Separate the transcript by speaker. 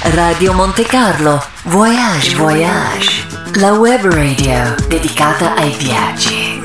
Speaker 1: Radio Monte Carlo, Voyage Voyage, la web radio dedicata ai viaggi.